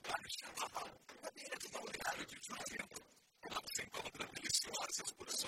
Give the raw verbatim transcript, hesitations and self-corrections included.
lugar chamado Madeira do Balneário de Juramento. Lá você encontra deliciosas porções